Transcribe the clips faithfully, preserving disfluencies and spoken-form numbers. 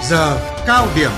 giờ cao điểm.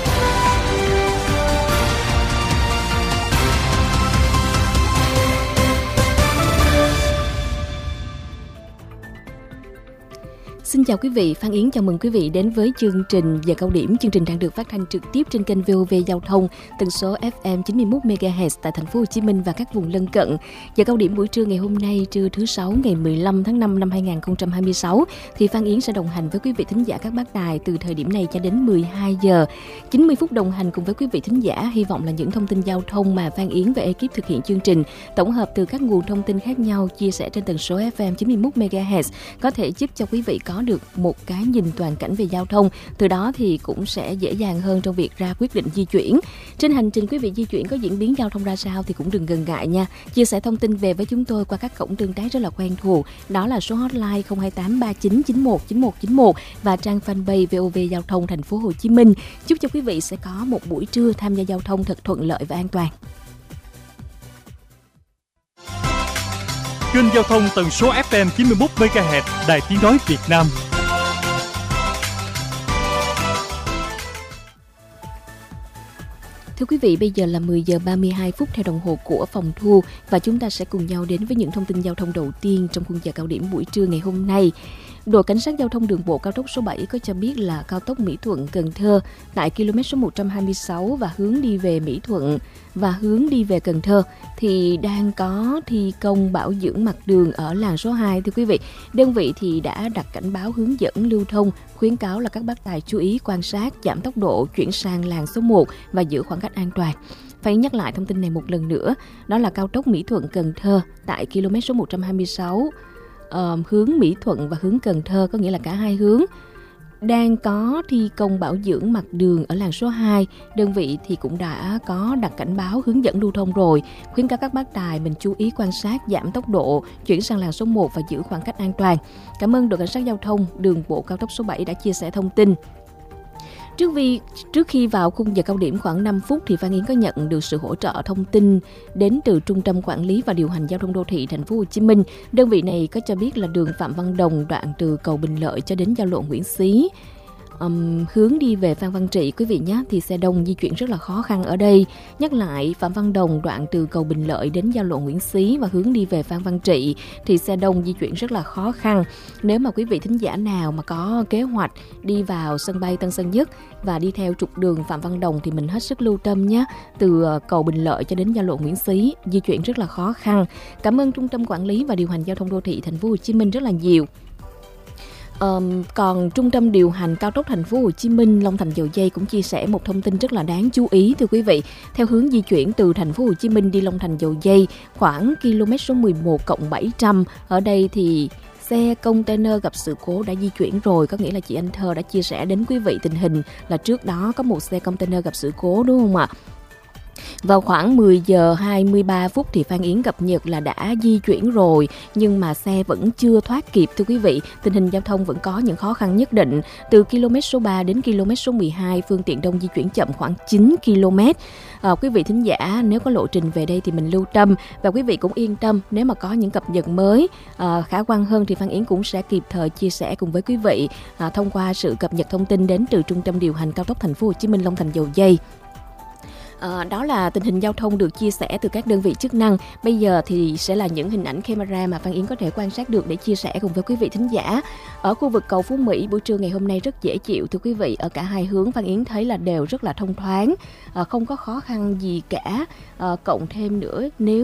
Xin chào quý vị, Phan Yến chào mừng quý vị đến với chương trình Giờ Cao Điểm. Chương trình đang được phát thanh trực tiếp trên kênh vê o vê Giao thông, tần số ép em chín mươi mốt mê ga héc tại thành phố Hồ Chí Minh và các vùng lân cận. Giờ Cao Điểm buổi trưa ngày hôm nay, trưa thứ sáu ngày mười lăm tháng năm năm hai nghìn không trăm hai mươi sáu, thì Phan Yến sẽ đồng hành với quý vị thính giả các bác đài từ thời điểm này cho đến mười hai giờ. chín mươi phút đồng hành cùng với quý vị thính giả, hy vọng là những thông tin giao thông mà Phan Yến và ekip thực hiện chương trình tổng hợp từ các nguồn thông tin khác nhau chia sẻ trên tần số ép em chín mươi mốt mê ga héc có thể giúp cho quý vị có được một cái nhìn toàn cảnh về giao thông, từ đó thì cũng sẽ dễ dàng hơn trong việc ra quyết định di chuyển. Trên hành trình quý vị di chuyển có diễn biến giao thông ra sao thì cũng đừng ngần ngại nha, chia sẻ thông tin về với chúng tôi qua các cổng tương tác rất là quen thuộc, đó là số hotline không hai tám ba chín chín một chín một chín một và trang fanpage vê o vê Giao thông thành phố Hồ Chí Minh. Chúc cho quý vị sẽ có một buổi trưa tham gia giao thông thật thuận lợi và an toàn. Kênh giao thông tần số ép em chín mươi mốt mê ga héc Đài Tiếng nói Việt Nam. Thưa quý vị, bây giờ là mười giờ ba mươi hai phút theo đồng hồ của phòng thu và chúng ta sẽ cùng nhau đến với những thông tin giao thông đầu tiên trong khung giờ cao điểm buổi trưa ngày hôm nay. Đội Cảnh sát Giao thông Đường bộ cao tốc số bảy có cho biết là cao tốc Mỹ Thuận - Cần Thơ tại km số một trăm hai mươi sáu và hướng đi về Mỹ Thuận và hướng đi về Cần Thơ thì đang có thi công bảo dưỡng mặt đường ở làn số hai. Thưa quý vị, đơn vị thì đã đặt cảnh báo hướng dẫn lưu thông, khuyến cáo là các bác tài chú ý quan sát, giảm tốc độ, chuyển sang làn số một và giữ khoảng cách an toàn. Phải nhắc lại thông tin này một lần nữa, đó là cao tốc Mỹ Thuận - Cần Thơ tại km số một trăm hai mươi sáu Uh, hướng Mỹ Thuận và hướng Cần Thơ, có nghĩa là cả hai hướng, đang có thi công bảo dưỡng mặt đường ở làn số hai. Đơn vị thì cũng đã có đặt cảnh báo hướng dẫn lưu thông rồi, khuyến cáo các bác tài mình chú ý quan sát, giảm tốc độ, chuyển sang làn số một và giữ khoảng cách an toàn. Cảm ơn đội Cảnh sát Giao thông Đường bộ cao tốc số bảy đã chia sẻ thông tin. Trước, vì, trước khi vào khung giờ cao điểm khoảng năm phút thì Phan Yến có nhận được sự hỗ trợ thông tin đến từ Trung tâm Quản lý và Điều hành Giao thông Đô thị Thành phố Hồ Chí Minh. Đơn vị này có cho biết là đường Phạm Văn Đồng đoạn từ cầu Bình Lợi cho đến giao lộ Nguyễn Xí, Um, hướng đi về Phan Văn Trị quý vị nhé, thì xe đông di chuyển rất là khó khăn ở đây. Nhắc lại, Phạm Văn Đồng đoạn từ cầu Bình Lợi đến giao lộ Nguyễn Xí và hướng đi về Phan Văn Trị thì xe đông di chuyển rất là khó khăn. Nếu mà quý vị thính giả nào mà có kế hoạch đi vào sân bay Tân Sơn Nhất và đi theo trục đường Phạm Văn Đồng thì mình hết sức lưu tâm nhé. Từ cầu Bình Lợi cho đến giao lộ Nguyễn Xí di chuyển rất là khó khăn. Cảm ơn Trung tâm Quản lý và Điều hành Giao thông Đô thị Thành phố Hồ Chí Minh rất là nhiều. Um, còn Trung tâm Điều hành Cao tốc Thành phố Hồ Chí Minh Long Thành Dầu Giây cũng chia sẻ một thông tin rất là đáng chú ý thưa quý vị. Theo hướng di chuyển từ Thành phố Hồ Chí Minh đi Long Thành Dầu Giây khoảng km số mười một cộng bảy trăm, ở đây thì xe container gặp sự cố đã di chuyển rồi, có nghĩa là chị Anh Thơ đã chia sẻ đến quý vị tình hình là trước đó có một xe container gặp sự cố đúng không ạ? Vào khoảng mười giờ hai mươi ba phút thì Phan Yến cập nhật là đã di chuyển rồi, nhưng mà xe vẫn chưa thoát kịp thưa quý vị. Tình hình giao thông vẫn có những khó khăn nhất định. Từ km số ba đến km số mười hai, phương tiện đông di chuyển chậm khoảng chín ki lô mét. À, quý vị thính giả nếu có lộ trình về đây thì mình lưu tâm, và quý vị cũng yên tâm, nếu mà có những cập nhật mới à, khả quan hơn thì Phan Yến cũng sẽ kịp thời chia sẻ cùng với quý vị à, thông qua sự cập nhật thông tin đến từ Trung tâm Điều hành Cao tốc Thành phố Hồ Chí Minh Long Thành Dầu Giây. À, đó là tình hình giao thông được chia sẻ từ các đơn vị chức năng. Bây giờ thì sẽ là những hình ảnh camera mà Phan Yến có thể quan sát được để chia sẻ cùng với quý vị thính giả. Ở khu vực cầu Phú Mỹ buổi trưa ngày hôm nay rất dễ chịu thưa quý vị. Ở cả hai hướng Phan Yến thấy là đều rất là thông thoáng, à, không có khó khăn gì cả. À, cộng thêm nữa nếu